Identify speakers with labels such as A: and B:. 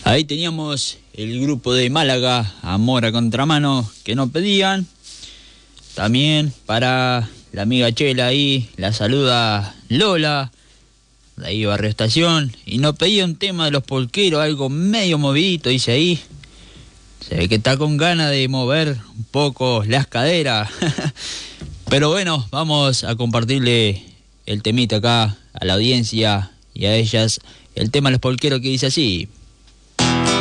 A: Ahí teníamos el grupo de Málaga, Amor a Contramano, que nos pedían. También para la amiga Chela ahí, la saluda Lola, de ahí Barrio Estación, y nos pedía un tema de los polqueros, algo medio movidito, dice ahí. Se ve que está con ganas de mover un poco las caderas. Pero bueno, vamos a compartirle el temita acá a la audiencia y a ellas. El tema de los polqueros que dice así.